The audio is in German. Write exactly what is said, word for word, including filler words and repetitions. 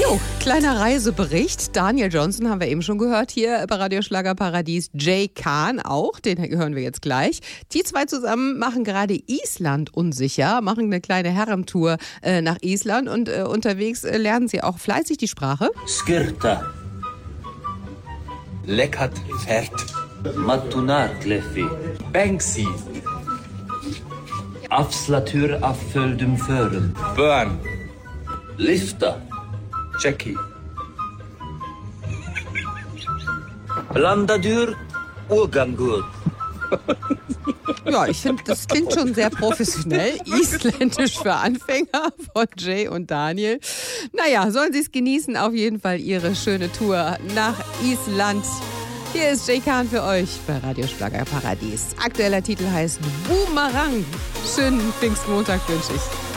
Jo, kleiner Reisebericht. Daniel Johnston haben wir eben schon gehört hier bei Radio Schlagerparadies. Jay Khan auch, den hören wir jetzt gleich. Die zwei zusammen machen gerade Island unsicher, machen eine kleine Herrentour äh, nach Island und äh, unterwegs äh, lernen sie auch fleißig die Sprache. Skirta. Leckert Pferd. Mattunarkleffi. Banksy. Afslatur afföldum förum. Burn. Lifta. Jackie. Landadur. Urgangur. Ja, ich finde, das klingt schon sehr professionell. Isländisch für Anfänger von Jay und Daniel. Naja, sollen sie es genießen, auf jeden Fall ihre schöne Tour nach Island. Hier ist Jay Khan für euch bei Radio Schlagerparadies. Aktueller Titel heißt Boomerang. Schönen Pfingstmontag wünsche ich.